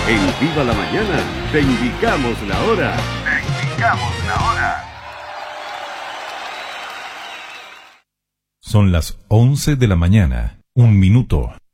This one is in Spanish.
En Viva la Mañana te indicamos la hora. Te indicamos la hora. Son las 11 de la mañana, 1 minuto.